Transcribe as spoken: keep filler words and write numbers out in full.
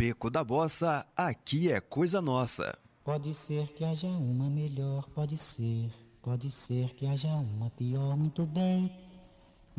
Beco da Bossa, aqui é coisa nossa. Pode ser que haja uma melhor, pode ser. Pode ser que haja uma pior, muito bem.